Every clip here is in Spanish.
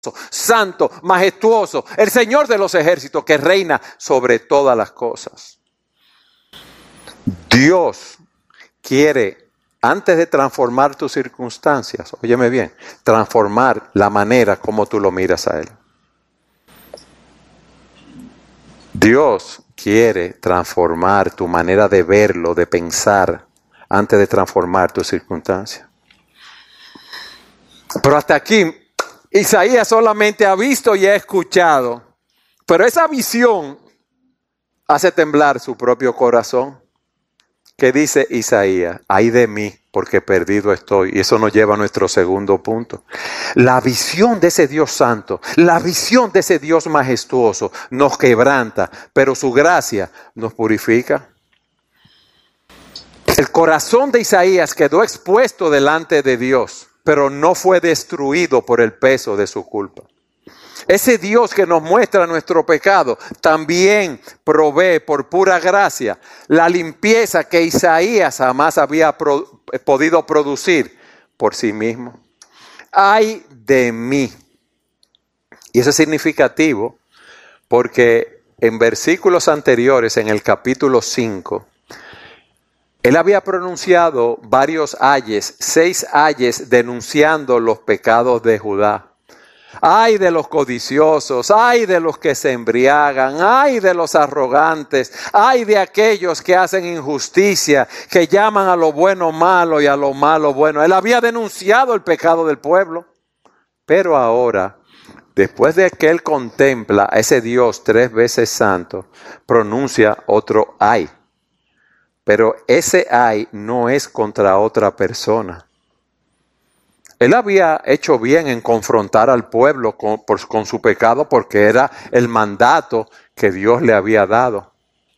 santo, majestuoso, el Señor de los ejércitos que reina sobre todas las cosas. Dios quiere, antes de transformar tus circunstancias, óyeme bien, transformar la manera como tú lo miras a Él. Dios quiere transformar tu manera de verlo, de pensar, antes de transformar tus circunstancias. Pero hasta aquí, Isaías solamente ha visto y ha escuchado, pero esa visión hace temblar su propio corazón. ¿Qué dice Isaías? Ay de mí, porque perdido estoy. Y eso nos lleva a nuestro segundo punto. La visión de ese Dios santo, la visión de ese Dios majestuoso nos quebranta, pero su gracia nos purifica. El corazón de Isaías quedó expuesto delante de Dios, pero no fue destruido por el peso de su culpa. Ese Dios que nos muestra nuestro pecado también provee por pura gracia la limpieza que Isaías jamás había podido producir por sí mismo. Ay de mí. Y eso es significativo porque en versículos anteriores, en el capítulo 5, él había pronunciado varios ayes, 6 ayes denunciando los pecados de Judá. Ay de los codiciosos, ay de los que se embriagan, ay de los arrogantes, ay de aquellos que hacen injusticia, que llaman a lo bueno malo y a lo malo bueno. Él había denunciado el pecado del pueblo, pero ahora, después de que él contempla a ese Dios 3 veces santo, pronuncia otro ay. Pero ese ay no es contra otra persona. Él había hecho bien en confrontar al pueblo con su pecado porque era el mandato que Dios le había dado.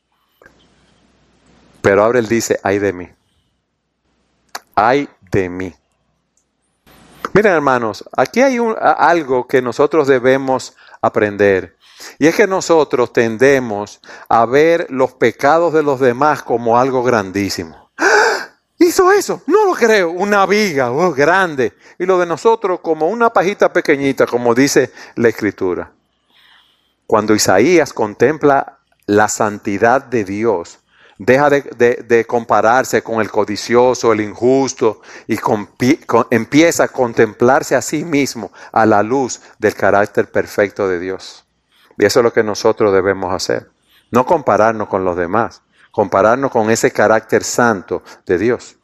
Pero ahora él dice, ay de mí. Ay de mí. Miren hermanos, aquí hay algo que nosotros debemos aprender. Y es que nosotros tendemos a ver los pecados de los demás como algo grandísimo. ¿Hizo eso? No lo creo. Una viga, grande. Y lo de nosotros como una pajita pequeñita, como dice la Escritura. Cuando Isaías contempla la santidad de Dios, deja de compararse con el codicioso, el injusto, y empieza a contemplarse a sí mismo a la luz del carácter perfecto de Dios. Y eso es lo que nosotros debemos hacer. No compararnos con los demás. Compararnos con ese carácter santo de Dios.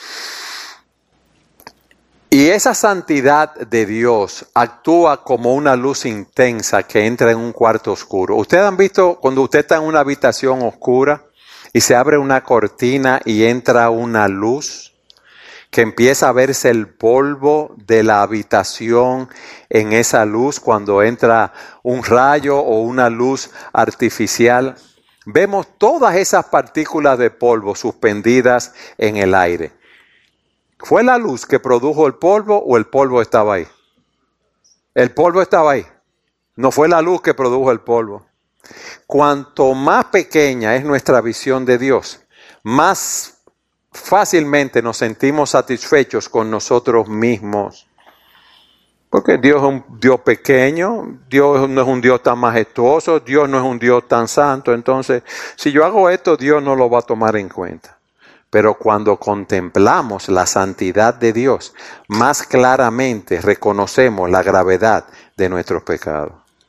Y esa santidad de Dios actúa como una luz intensa que entra en un cuarto oscuro. ¿Ustedes han visto cuando usted está en una habitación oscura y se abre una cortina y entra una luz? Que empieza a verse el polvo de la habitación en esa luz cuando entra un rayo o una luz artificial. Vemos todas esas partículas de polvo suspendidas en el aire. ¿Fue la luz que produjo el polvo o el polvo estaba ahí? El polvo estaba ahí. No fue la luz que produjo el polvo. Cuanto más pequeña es nuestra visión de Dios, más fácilmente nos sentimos satisfechos con nosotros mismos. Porque Dios es un Dios pequeño, Dios no es un Dios tan majestuoso, Dios no es un Dios tan santo. Entonces, si yo hago esto, Dios no lo va a tomar en cuenta. Pero cuando contemplamos la santidad de Dios, más claramente reconocemos la gravedad de nuestros pecados.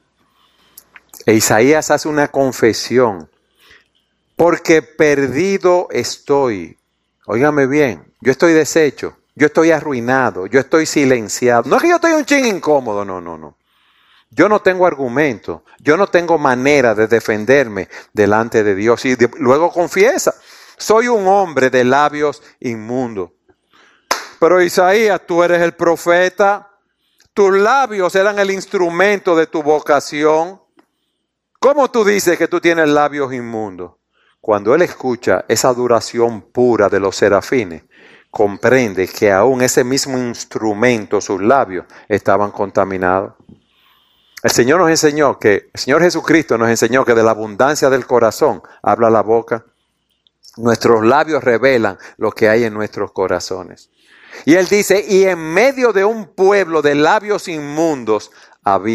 E Isaías hace una confesión. Porque perdido estoy. Óigame bien, yo estoy deshecho, yo estoy arruinado, yo estoy silenciado. No es que yo estoy un chin incómodo, no. Yo no tengo argumento, yo no tengo manera de defenderme delante de Dios. Y luego confiesa, soy un hombre de labios inmundos. Pero Isaías, tú eres el profeta, tus labios eran el instrumento de tu vocación. ¿Cómo tú dices que tú tienes labios inmundos? Cuando él escucha esa adoración pura de los serafines, comprende que aún ese mismo instrumento, sus labios, estaban contaminados. El Señor Jesucristo nos enseñó que de la abundancia del corazón habla la boca. Nuestros labios revelan lo que hay en nuestros corazones. Y él dice, y en medio de un pueblo de labios inmundos, había